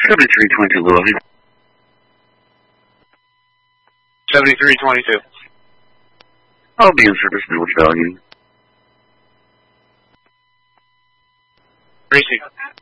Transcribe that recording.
7322 Louisville. 7322. I'll be in service now with value. Receive.